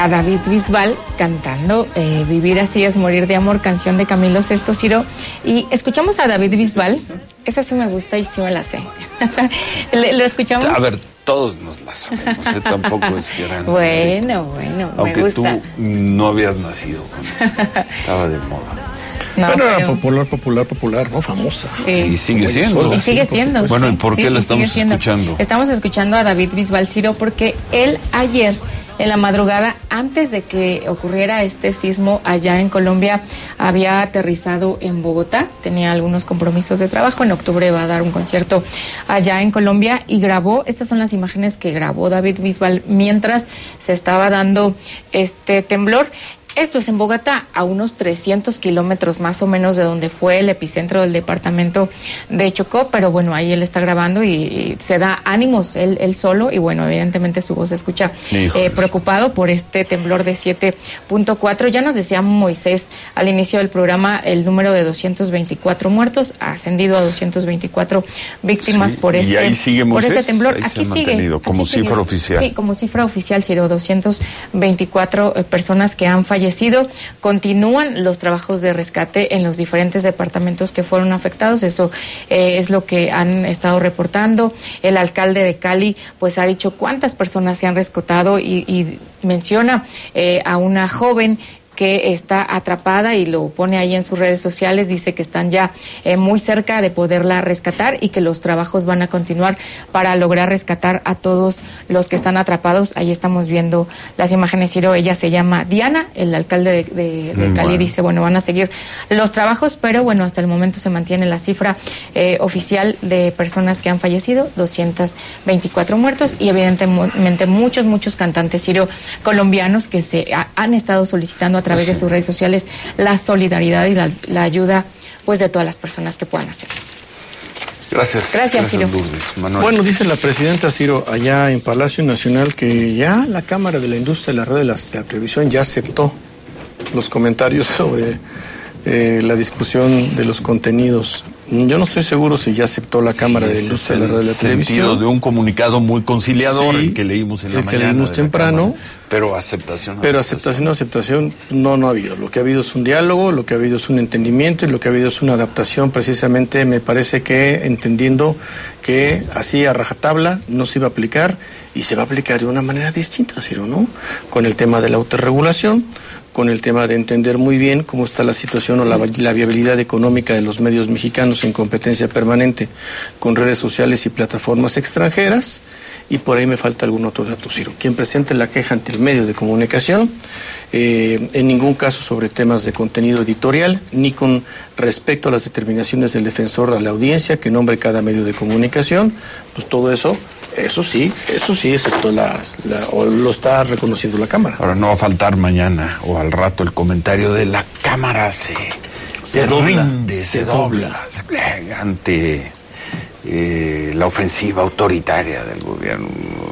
a David Bisbal cantando Vivir así es morir de amor, canción de Camilo Sesto, Ciro. Y escuchamos a David Bisbal. Esa sí me gusta y sí me la sé. Lo escuchamos. A ver, todos nos la sabemos, tampoco es gran. Bueno, aunque me gusta. Tú no habías nacido cuando estaba de moda. No, pero era popular, ¿no? Famosa. Y sigue siendo. Y sigue siendo. Bueno, ¿y por qué la estamos escuchando? Estamos escuchando a David Bisbal, Ciro, porque él ayer, en la madrugada, antes de que ocurriera este sismo allá en Colombia, había aterrizado en Bogotá, tenía algunos compromisos de trabajo, en octubre va a dar un concierto allá en Colombia y grabó, estas son las imágenes que grabó David Bisbal mientras se estaba dando este temblor. Esto es en Bogotá, a unos 300 kilómetros más o menos de donde fue el epicentro del departamento de Chocó, pero bueno, ahí él está grabando y se da ánimos él solo, y bueno, evidentemente su voz se escucha preocupado por este temblor de 7.4. Ya nos decía Moisés al inicio del programa el número de 224 muertos, ha ascendido a 224 víctimas por y ahí sigue Moisés, por este temblor. Ahí aquí se ha sigue. Como cifra oficial. Sí, como cifra oficial, Ciro, 224 personas que han fallecido. Continúan los trabajos de rescate en los diferentes departamentos que fueron afectados. Eso es lo que han estado reportando. El alcalde de Cali pues ha dicho cuántas personas se han rescatado y menciona a una joven que está atrapada y lo pone ahí en sus redes sociales, dice que están ya muy cerca de poderla rescatar y que los trabajos van a continuar para lograr rescatar a todos los que están atrapados. Ahí estamos viendo las imágenes, Ciro. Ella se llama Diana, el alcalde de Cali dice, bueno, van a seguir los trabajos, pero bueno, hasta el momento se mantiene la cifra oficial de personas que han fallecido, 224 muertos, y evidentemente muchos cantantes, Ciro, colombianos que han estado solicitando a través de sus redes sociales la solidaridad y la ayuda pues de todas las personas que puedan hacer. Gracias, Ciro. Manuel. Bueno, dice la presidenta, Ciro, allá en Palacio Nacional, que ya la Cámara de la Industria de la Radio de la Televisión ya aceptó los comentarios sobre la discusión de los contenidos. Yo no estoy seguro si ya aceptó la Cámara de la Industria de la Radio de la Televisión. De un comunicado muy conciliador, el que leímos en la mañana. Que leímos temprano. Pero aceptación. Pero aceptación no ha habido. Lo que ha habido es un diálogo, lo que ha habido es un entendimiento y lo que ha habido es una adaptación, precisamente me parece que entendiendo que así a rajatabla no se iba a aplicar y se va a aplicar de una manera distinta, Ciro, ¿no? Con el tema de la autorregulación, con el tema de entender muy bien cómo está la situación o la viabilidad económica de los medios mexicanos en competencia permanente con redes sociales y plataformas extranjeras. Y por ahí me falta algún otro dato, Ciro. Quien presente la queja ante el medio de comunicación, en ningún caso sobre temas de contenido editorial, ni con respecto a las determinaciones del defensor a la audiencia que nombre cada medio de comunicación, pues todo eso sí, excepto o lo está reconociendo la Cámara. Ahora no va a faltar mañana o al rato el comentario de la Cámara se dobla ante la ofensiva autoritaria del gobierno.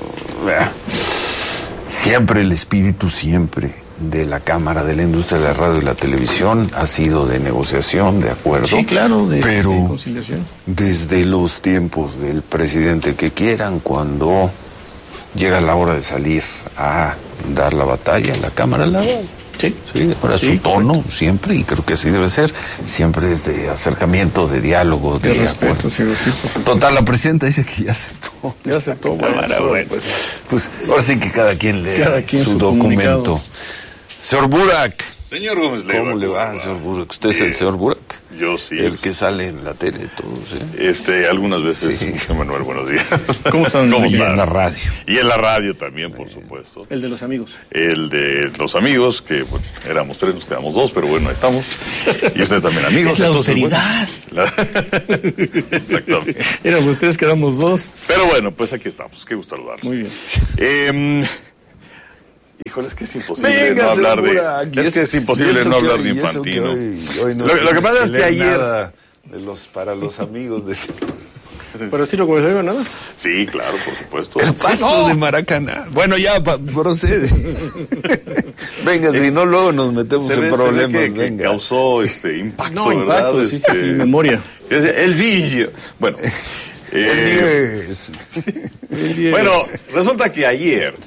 Siempre el espíritu de la Cámara de la Industria de la Radio y la Televisión ha sido de negociación, de acuerdo. Sí, claro, de conciliación. Desde los tiempos del presidente que quieran, cuando llega la hora de salir a dar la batalla, la Cámara la da. Sí, ahora su tono correcto. Siempre, y creo que así debe ser, siempre es de acercamiento, de diálogo, de respeto. Sí, total, la presidenta dice que ya aceptó. Bueno, pues ahora sí que cada quien lee su documento. Señor Burak. Señor Gómez Leiva. ¿Cómo le va, señor Burak? ¿Usted es el señor Burak? Yo sí. El que sale en la tele, todos, algunas veces, Manuel, buenos días. ¿Cómo están? Y en la radio. Y en la radio también, por supuesto. El de los amigos. El de los amigos, que bueno, éramos 3, nos quedamos 2, pero bueno, ahí estamos. Y ustedes también amigos. Es la austeridad. Exactamente. Éramos 3, quedamos 2. Pero bueno, pues aquí estamos. Qué gusto saludarlos. Muy bien. Híjole, es que es imposible no hablar de... Es que es imposible no hablar de Infantino. Lo que pasa es que ayer... Para los amigos de... ¿Pero sí lo comenzaron nada? Sí, claro, por supuesto. El pasto de Maracaná. Bueno, ya procede. Venga, si no, luego nos metemos en problemas. Que causó impacto, no, ¿verdad? Impacto, sí, memoria. El vicio. Bueno. El 10. Bueno, resulta que ayer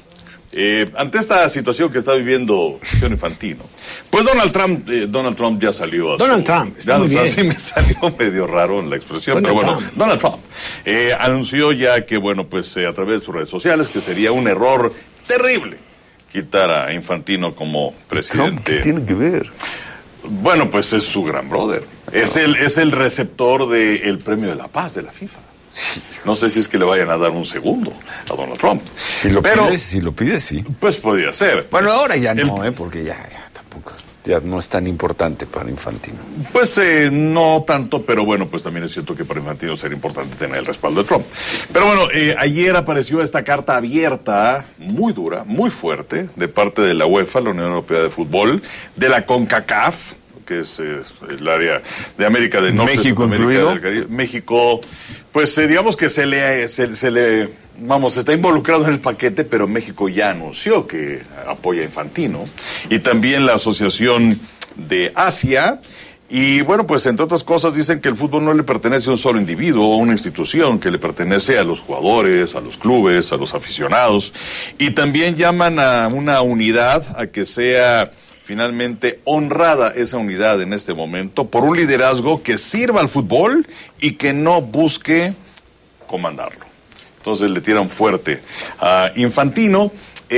ante esta situación que está viviendo señor Infantino, pues Donald Trump ya salió. Donald Trump, está muy bien. Sí me salió medio raro en la expresión, pero bueno, Donald Trump anunció ya que, bueno, pues a través de sus redes sociales que sería un error terrible quitar a Infantino como presidente. ¿Trump qué tiene que ver? Bueno, pues es su gran brother. Es el receptor del Premio de la Paz de la FIFA. No sé si es que le vayan a dar un segundo a Donald Trump. Si lo pides, sí. Pues podría ser. Bueno, ahora ya no, porque ya tampoco ya no es tan importante para Infantino. Pues no tanto, pero bueno, pues también es cierto que para Infantino sería importante tener el respaldo de Trump. Pero bueno, ayer apareció esta carta abierta, muy dura, muy fuerte, de parte de la UEFA, la Unión Europea de Fútbol, de la CONCACAF, que es el área de América del Norte, México incluido. Del Caribe. México, pues digamos que se le está involucrado en el paquete, pero México ya anunció que apoya a Infantino, y también la Asociación de Asia. Y bueno, pues entre otras cosas dicen que el fútbol no le pertenece a un solo individuo o a una institución, que le pertenece a los jugadores, a los clubes, a los aficionados, y también llaman a una unidad, a que sea finalmente honrada esa unidad en este momento por un liderazgo que sirva al fútbol y que no busque comandarlo. Entonces le tiran fuerte a Infantino.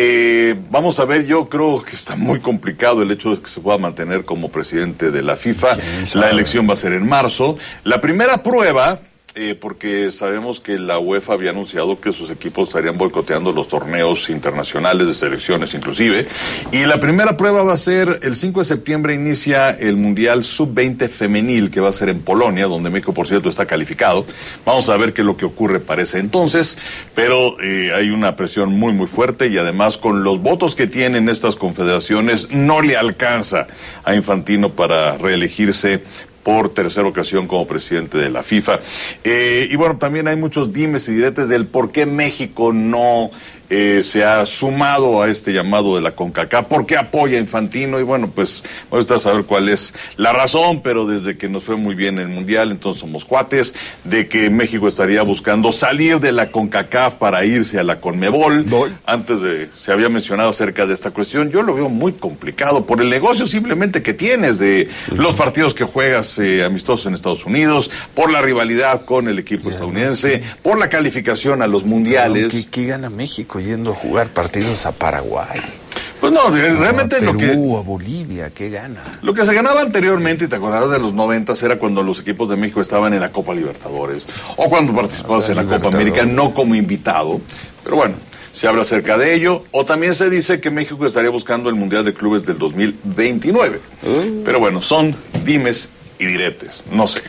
Vamos a ver, yo creo que está muy complicado el hecho de que se pueda mantener como presidente de la FIFA. La elección va a ser en marzo. La primera prueba, porque sabemos que la UEFA había anunciado que sus equipos estarían boicoteando los torneos internacionales de selecciones inclusive, y la primera prueba va a ser el 5 de septiembre inicia el Mundial Sub-20 femenil, que va a ser en Polonia, donde México, por cierto, está calificado. Vamos a ver qué es lo que ocurre para ese entonces, pero hay una presión muy muy fuerte, y además con los votos que tienen estas confederaciones no le alcanza a Infantino para reelegirse por tercera ocasión como presidente de la FIFA. Y bueno, también hay muchos dimes y diretes del por qué México no se ha sumado a este llamado de la CONCACAF, por qué apoya a Infantino, y bueno, pues vamos a saber cuál es la razón, pero desde que nos fue muy bien el Mundial, entonces somos cuates, de que México estaría buscando salir de la CONCACAF para irse a la CONMEBOL. Antes se había mencionado acerca de esta cuestión. Yo lo veo muy complicado por el negocio simplemente que tienes de los partidos que juegas amistosos en Estados Unidos, por la rivalidad con el equipo estadounidense, por la calificación a los mundiales. ¿Qué gana México yendo a jugar partidos a Paraguay? Pues no, realmente Perú, lo que... a Bolivia, ¿qué gana? Lo que se ganaba anteriormente, y te acordabas de los 90s, era cuando los equipos de México estaban en la Copa Libertadores, o cuando participabas en la Copa América, no como invitado, pero bueno, se habla acerca de ello, o también se dice que México estaría buscando el Mundial de Clubes del 2029, pero bueno, son dimes y diretes, no sé.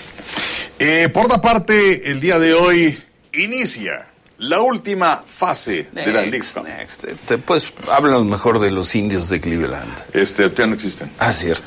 Por otra parte, el día de hoy inicia la última fase de la League Cup. Pues háblanos mejor de los indios de Cleveland. Ya no existen. Ah, cierto.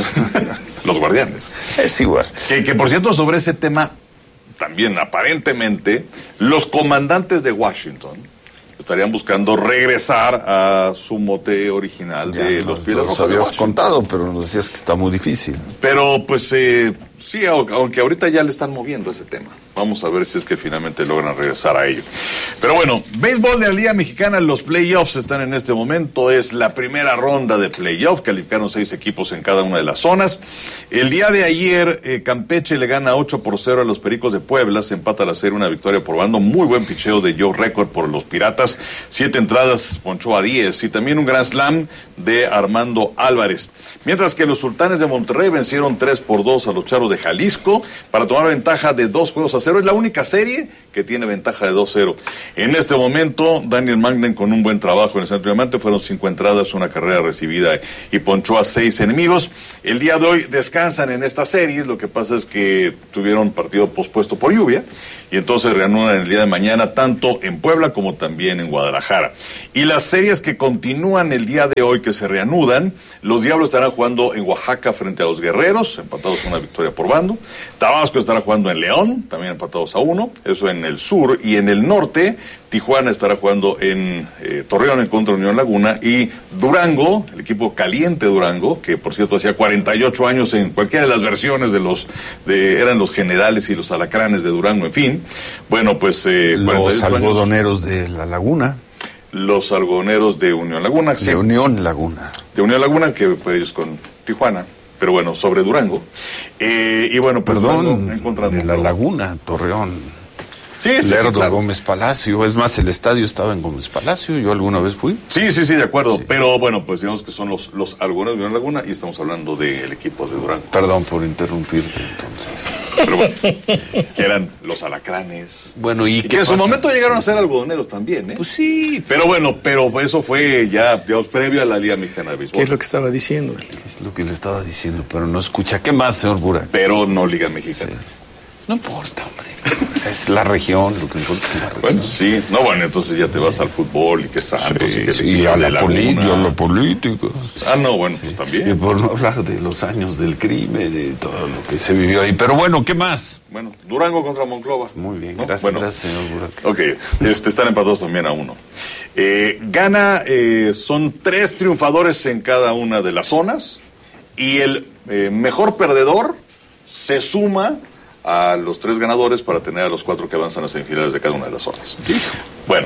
Los Guardianes. Es igual. Que por cierto, sobre ese tema, también aparentemente, los comandantes de Washington estarían buscando regresar a su mote original de los Pieles Rojas. Nos habías contado, pero nos decías que está muy difícil. Pero pues sí, aunque ahorita ya le están moviendo ese tema. Vamos a ver si es que finalmente logran regresar a ello. Pero bueno, béisbol de la Liga Mexicana, los playoffs están en este momento. Es la primera ronda de playoffs. Calificaron 6 equipos en cada una de las zonas. El día de ayer, Campeche le gana 8-0 a los Pericos de Puebla. Se empata la serie, una victoria por bando. Muy buen picheo de Joe Record por los Piratas. 7 entradas, ponchó a 10. Y también un gran slam de Armando Álvarez. Mientras que los Sultanes de Monterrey vencieron 3-2 a los Charros de Jalisco para tomar ventaja de 2-0. Es la única serie que tiene ventaja de 2-0. En este momento, Daniel Magnen con un buen trabajo en el centro de diamante, fueron 5 entradas, una carrera recibida y ponchó a 6 enemigos. El día de hoy descansan en esta serie, lo que pasa es que tuvieron partido pospuesto por lluvia, y entonces reanudan el día de mañana, tanto en Puebla como también en Guadalajara. Y las series que continúan el día de hoy, que se reanudan, los Diablos estarán jugando en Oaxaca frente a los Guerreros, empatados una victoria por bando. Tabasco estará jugando en León, también empatados a 1, eso en el sur. Y en el norte, Tijuana estará jugando en Torreón en contra de Unión Laguna, y Durango, el equipo caliente Durango, que por cierto hacía 48 años en cualquiera de las versiones eran los Generales y los Alacranes de Durango, en fin. Bueno, pues los algodoneros de La Laguna. los algodoneros de Unión Laguna. De Unión Laguna. De Unión Laguna, que pues ellos con Tijuana, pero bueno, sobre Durango. Y bueno, pues perdón, en contra de la Laguna, Torreón. Sí, Lerdo, claro. Gómez Palacio. Es más, el estadio estaba en Gómez Palacio. Yo alguna vez fui. Sí, de acuerdo. Sí. Pero bueno, pues digamos que son los algodoneros de Unión Laguna y estamos hablando del equipo de Durango. Perdón por interrumpirte, entonces. Pero bueno, que eran los alacranes. Bueno, y que en su momento llegaron a ser algodoneros también, ¿eh? Pues sí. Pero bueno, eso fue ya, digamos, previo a la Liga Mexicana de Béisbol. ¿Qué es lo que estaba diciendo? Es lo que le estaba diciendo, pero no escucha. ¿Qué más, señor Burak? Pero no Liga Mexicana. Sí. No importa, hombre. Es la región, lo que importa es la región. Bueno, sí. No, bueno, entonces ya te vas al fútbol y que Santos y que y a la política. Ah, no, bueno, pues también. Y por no hablar de los años del crimen, de todo lo que se vivió ahí. Pero bueno, ¿qué más? Bueno, Durango contra Monclova. Muy bien, ¿no? gracias, gracias, señor Burak. Ok, están empatados también a 1. Gana, son 3 triunfadores en cada una de las zonas y el mejor perdedor se suma a los 3 ganadores para tener a los 4 que avanzan a semifinales de cada una de las zonas. ¿Sí? Bueno,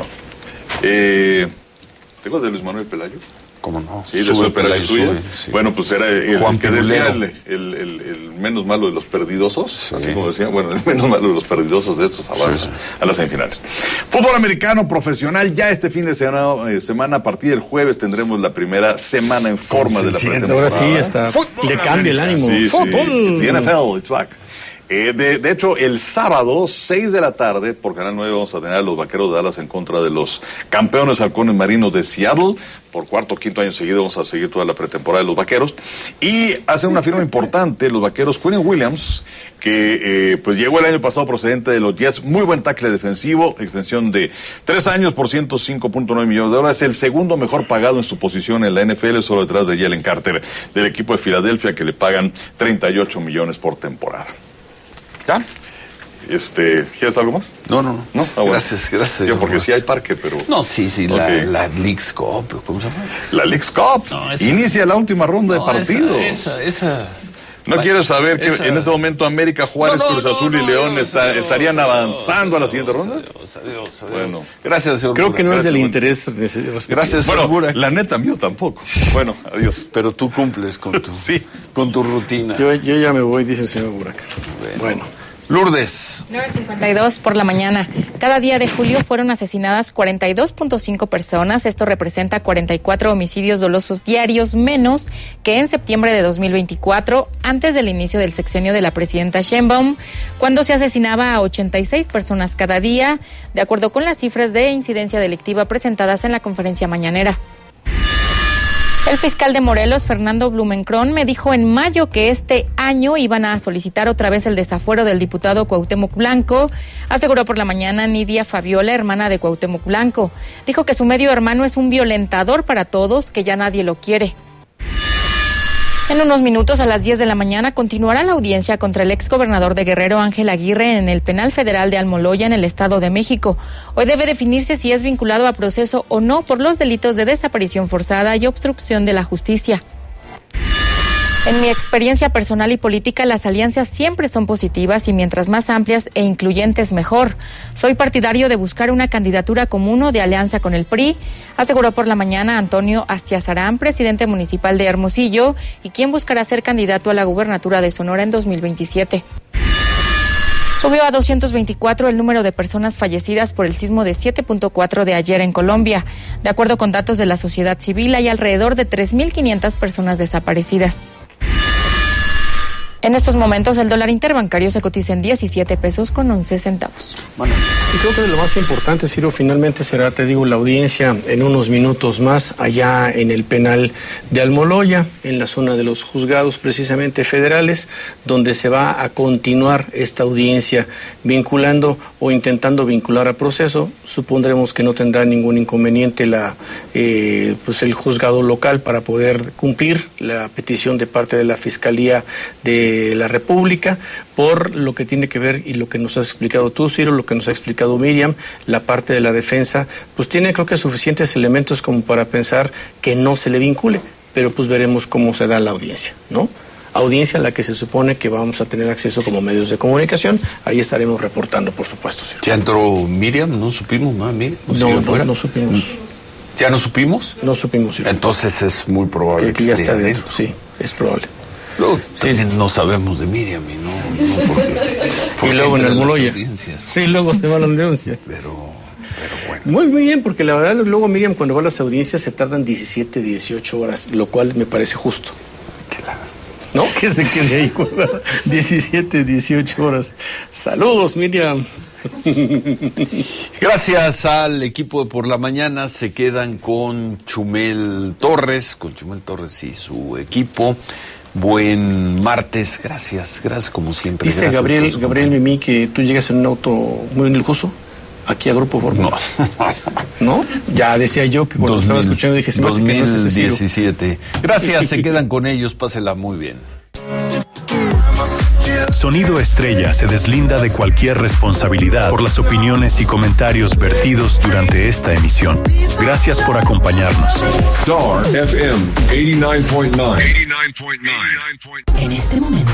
¿tengo de Luis Manuel Pelayo? ¿Cómo no? Sí, de Sube Pelayo suya. Sí. Bueno, pues era el Juan que Pirulero. decía el menos malo de los perdidosos, sí. Así como decía, bueno, el menos malo de los perdidosos de estos avanza a las semifinales. Fútbol americano profesional, ya este fin de semana, a partir del jueves tendremos la primera semana en forma de la pretemporada. Ahora sí, hasta le cambia el ánimo. Sí, Fútbol. It's the NFL, it's back. De hecho, el sábado, 6 de la tarde, por Canal 9 vamos a tener a los Vaqueros de Dallas en contra de los campeones halcones marinos de Seattle. Por 4º o 5º año seguido vamos a seguir toda la pretemporada de los Vaqueros. Y hacen una firma importante los Vaqueros, Quinn Williams, que pues llegó el año pasado procedente de los Jets. Muy buen tackle defensivo, extensión de 3 años por $105.9 millones. El segundo mejor pagado en su posición en la NFL, solo detrás de Jalen Carter, del equipo de Filadelfia, que le pagan 38 millones por temporada. ¿Ya? ¿Quieres algo más? No. Ah, bueno. Gracias. Yo, porque sí hay parque, pero... No, sí, Okay. la Leagues Cup, ¿cómo se llama? La Leagues Cup. No, inicia la última ronda de partidos. Esa. ¿No quieres saber que en este momento América, Juárez, Cruz Azul y León estarían avanzando a la siguiente ronda? Adiós. Bueno. Gracias, señor Creo Burak. que no es del Gracias, interés. Gracias, señor Bueno, Burak. la neta mío tampoco. Bueno, adiós. Pero tú cumples con tu, Sí. con tu rutina. Yo ya me voy, dice el señor Burak. Bueno. Lourdes. 9:52 por la mañana. Cada día de julio fueron asesinadas 42.5 personas. Esto representa 44 homicidios dolosos diarios menos que en septiembre de 2024, antes del inicio del sexenio de la presidenta Sheinbaum, cuando se asesinaba a 86 personas cada día, de acuerdo con las cifras de incidencia delictiva presentadas en la conferencia mañanera. El fiscal de Morelos, Fernando Blumenkron, me dijo en mayo que este año iban a solicitar otra vez el desafuero del diputado Cuauhtémoc Blanco. Aseguró por la mañana Nidia Fabiola, hermana de Cuauhtémoc Blanco. Dijo que su medio hermano es un violentador para todos, que ya nadie lo quiere. En unos minutos, a las 10 de la mañana, continuará la audiencia contra el exgobernador de Guerrero, Ángel Aguirre, en el Penal Federal de Almoloya, en el Estado de México. Hoy debe definirse si es vinculado a proceso o no por los delitos de desaparición forzada y obstrucción de la justicia. En mi experiencia personal y política, las alianzas siempre son positivas y mientras más amplias e incluyentes, mejor. Soy partidario de buscar una candidatura común o de alianza con el PRI, aseguró por la mañana Antonio Astiazarán, presidente municipal de Hermosillo, y quien buscará ser candidato a la gubernatura de Sonora en 2027. Subió a 224 el número de personas fallecidas por el sismo de 7.4 de ayer en Colombia. De acuerdo con datos de la sociedad civil, hay alrededor de 3.500 personas desaparecidas. En estos momentos el dólar interbancario se cotiza en 17 pesos con 11 centavos. Bueno, y creo que lo más importante, Ciro, finalmente será, te digo, la audiencia en unos minutos más allá en el penal de Almoloya, en la zona de los juzgados precisamente federales, donde se va a continuar esta audiencia vinculando o intentando vincular a proceso. Supondremos que no tendrá ningún inconveniente el juzgado local para poder cumplir la petición de parte de la Fiscalía de la República por lo que tiene que ver y lo que nos has explicado tú, Ciro, lo que nos ha explicado Miriam, la parte de la defensa, pues tiene creo que suficientes elementos como para pensar que no se le vincule, pero pues veremos cómo se da la audiencia, ¿no? Audiencia a la que se supone que vamos a tener acceso como medios de comunicación, ahí estaremos reportando, por supuesto, Ciro. ¿Ya entró Miriam? ¿No supimos más, Miriam? No supimos. ¿Ya no supimos? No supimos. Entonces es muy probable que ya está adentro. Sí, es probable. Luego, no sabemos de Miriam y no y luego en el Moloya. Y luego se va a la audiencia. Pero bueno. Muy bien, porque la verdad luego Miriam cuando va a las audiencias se tardan 17, 18 horas, lo cual me parece justo. ¿No? Que se quede ahí 17, 18 horas. Saludos, Miriam. Gracias al equipo de Por la Mañana. Se quedan con Chumel Torres y su equipo. Buen martes, gracias como siempre. Dice Gabriel Mimí que tú llegas en un auto muy lujoso aquí a Grupo Forma. No. Ya decía yo que cuando estaba escuchando dije, 2017. Gracias, se quedan con ellos, pásela muy bien. Sonido Estrella se deslinda de cualquier responsabilidad por las opiniones y comentarios vertidos durante esta emisión. Gracias por acompañarnos. Star FM 89.9. En este momento